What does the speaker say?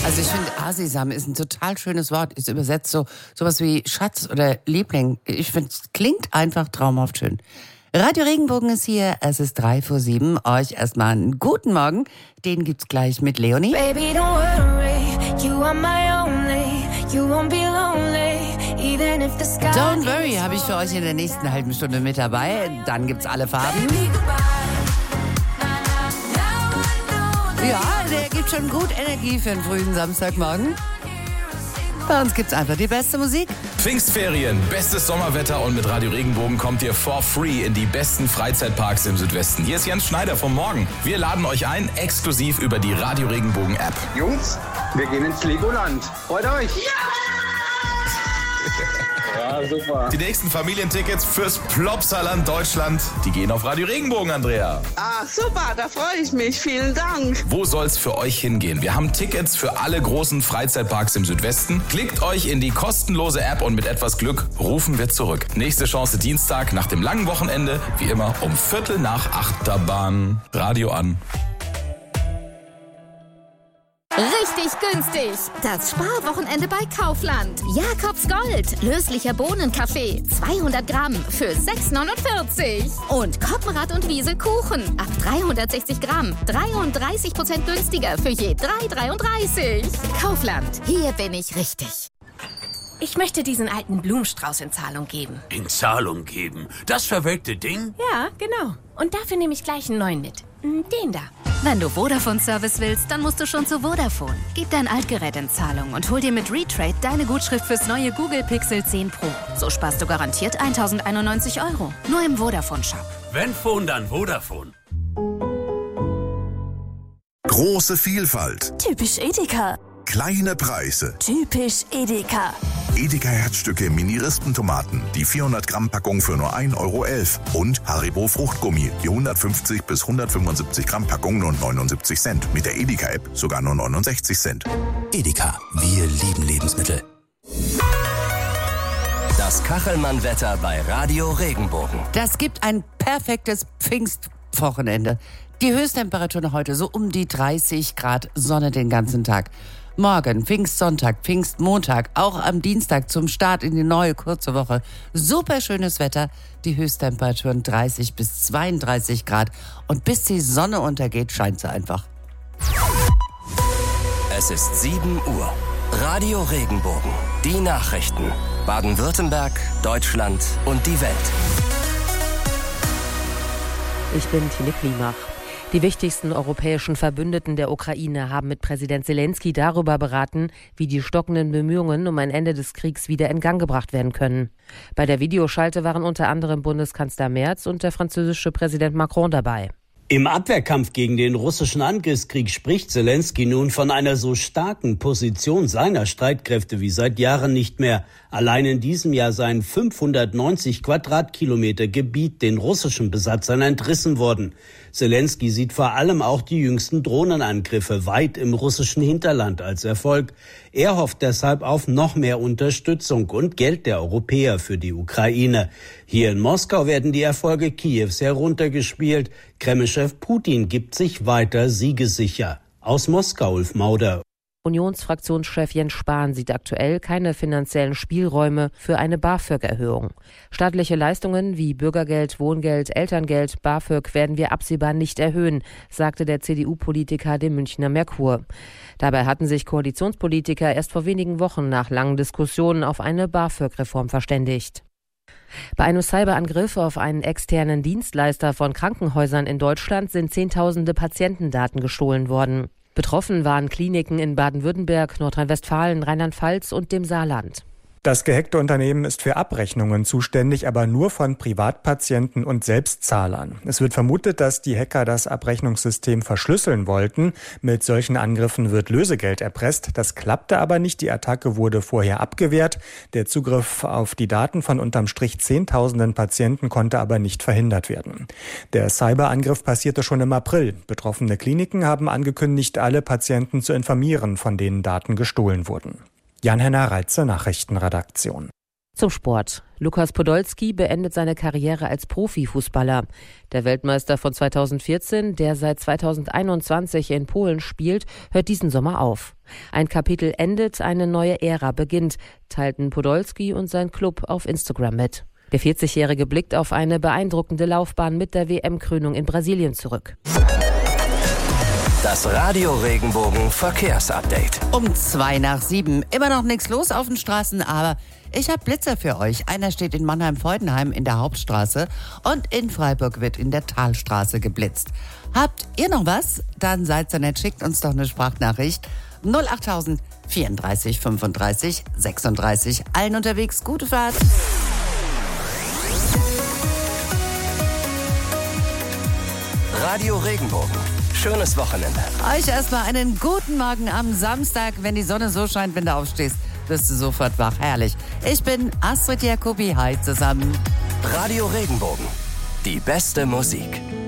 Also ich finde, Asisam ist ein total schönes Wort. Ist übersetzt sowas wie Schatz oder Liebling. Ich finde, es klingt einfach traumhaft schön. Radio Regenbogen ist hier, es ist 7:03. Euch erstmal einen guten Morgen. Den gibt's gleich mit Leonie. Baby, don't worry, you are my only, you won't be lonely, even if the sky. Don't worry habe ich für euch in der nächsten halben Stunde mit dabei. Dann gibt's alle Farben. Ja, der gibt schon gut Energie für einen frühen Samstagmorgen. Bei uns gibt's einfach die beste Musik. Pfingstferien, bestes Sommerwetter und mit Radio Regenbogen kommt ihr for free in die besten Freizeitparks im Südwesten. Hier ist Jens Schneider vom Morgen. Wir laden euch ein, exklusiv über die Radio Regenbogen App. Jungs, wir gehen ins Legoland. Freut euch! Ja, super. Die nächsten Familientickets fürs Plopsaland Deutschland, die gehen auf Radio Regenbogen, Andrea. Ah, super, da freue ich mich. Vielen Dank. Wo soll's für euch hingehen? Wir haben Tickets für alle großen Freizeitparks im Südwesten. Klickt euch in die kostenlose App und mit etwas Glück rufen wir zurück. Nächste Chance Dienstag nach dem langen Wochenende, wie immer um 7:45 Achterbahn. Radio an. Richtig günstig. Das Sparwochenende bei Kaufland. Jakobs Gold. Löslicher Bohnenkaffee. 200 Gramm für 6,49. Und Koppenrad und Wiese Kuchen. Ab 360 Gramm. 33% günstiger für je 3,33. Kaufland. Hier bin ich richtig. Ich möchte diesen alten Blumenstrauß in Zahlung geben. In Zahlung geben? Das verwelkte Ding? Ja, genau. Und dafür nehme ich gleich einen neuen mit. Den da. Wenn du Vodafone-Service willst, dann musst du schon zu Vodafone. Gib dein Altgerät in Zahlung und hol dir mit Retrade deine Gutschrift fürs neue Google Pixel 10 Pro. So sparst du garantiert 1.091 €. Nur im Vodafone-Shop. Wenn Phone, dann Vodafone. Große Vielfalt. Typisch Edeka. Kleine Preise. Typisch Edeka. Edeka Herzstücke Mini-Rispentomaten, die 400-Gramm-Packung für nur 1,11 € und Haribo Fruchtgummi, die 150 bis 175 Gramm Packung nur 79 Cent. Mit der Edeka-App sogar nur 69 Cent. Edeka, wir lieben Lebensmittel. Das Kachelmann-Wetter bei Radio Regenbogen. Das gibt ein perfektes Pfingstwochenende. Die Höchsttemperatur heute so um die 30 Grad, Sonne den ganzen Tag. Morgen, Pfingstsonntag, Pfingstmontag, auch am Dienstag zum Start in die neue kurze Woche. Super schönes Wetter, die Höchsttemperaturen 30 bis 32 Grad. Und bis die Sonne untergeht, scheint sie einfach. Es ist 7 Uhr. Radio Regenbogen. Die Nachrichten. Baden-Württemberg, Deutschland und die Welt. Ich bin Tine Klimach. Die wichtigsten europäischen Verbündeten der Ukraine haben mit Präsident Zelensky darüber beraten, wie die stockenden Bemühungen um ein Ende des Kriegs wieder in Gang gebracht werden können. Bei der Videoschalte waren unter anderem Bundeskanzler Merz und der französische Präsident Macron dabei. Im Abwehrkampf gegen den russischen Angriffskrieg spricht Zelensky nun von einer so starken Position seiner Streitkräfte wie seit Jahren nicht mehr. Allein in diesem Jahr seien 590 Quadratkilometer Gebiet den russischen Besatzern entrissen worden. Zelensky sieht vor allem auch die jüngsten Drohnenangriffe weit im russischen Hinterland als Erfolg. Er hofft deshalb auf noch mehr Unterstützung und Geld der Europäer für die Ukraine. Hier in Moskau werden die Erfolge Kiews heruntergespielt. Kreml-Chef Putin gibt sich weiter siegessicher. Aus Moskau, Ulf Mauder. Unionsfraktionschef Jens Spahn sieht aktuell keine finanziellen Spielräume für eine BAföG-Erhöhung. Staatliche Leistungen wie Bürgergeld, Wohngeld, Elterngeld, BAföG werden wir absehbar nicht erhöhen, sagte der CDU-Politiker dem Münchner Merkur. Dabei hatten sich Koalitionspolitiker erst vor wenigen Wochen nach langen Diskussionen auf eine BAföG-Reform verständigt. Bei einem Cyberangriff auf einen externen Dienstleister von Krankenhäusern in Deutschland sind Zehntausende Patientendaten gestohlen worden. Betroffen waren Kliniken in Baden-Württemberg, Nordrhein-Westfalen, Rheinland-Pfalz und dem Saarland. Das gehackte Unternehmen ist für Abrechnungen zuständig, aber nur von Privatpatienten und Selbstzahlern. Es wird vermutet, dass die Hacker das Abrechnungssystem verschlüsseln wollten. Mit solchen Angriffen wird Lösegeld erpresst. Das klappte aber nicht. Die Attacke wurde vorher abgewehrt. Der Zugriff auf die Daten von unterm Strich Zehntausenden Patienten konnte aber nicht verhindert werden. Der Cyberangriff passierte schon im April. Betroffene Kliniken haben angekündigt, alle Patienten zu informieren, von denen Daten gestohlen wurden. Jan-Henner Reitze, Nachrichtenredaktion. Zum Sport. Lukas Podolski beendet seine Karriere als Profifußballer. Der Weltmeister von 2014, der seit 2021 in Polen spielt, hört diesen Sommer auf. Ein Kapitel endet, eine neue Ära beginnt, teilten Podolski und sein Club auf Instagram mit. Der 40-Jährige blickt auf eine beeindruckende Laufbahn mit der WM-Krönung in Brasilien zurück. Das Radio Regenbogen Verkehrsupdate. Um 6:02. Immer noch nichts los auf den Straßen, aber ich habe Blitzer für euch. Einer steht in Mannheim-Freudenheim in der Hauptstraße und in Freiburg wird in der Talstraße geblitzt. Habt ihr noch was? Dann seid so nett, schickt uns doch eine Sprachnachricht. 08000 34 35 36. Allen unterwegs, gute Fahrt. Radio Regenbogen. Schönes Wochenende. Euch erstmal einen guten Morgen am Samstag. Wenn die Sonne so scheint, wenn du aufstehst, wirst du sofort wach. Herrlich. Ich bin Astrid Jacobi. Hi zusammen. Radio Regenbogen. Die beste Musik.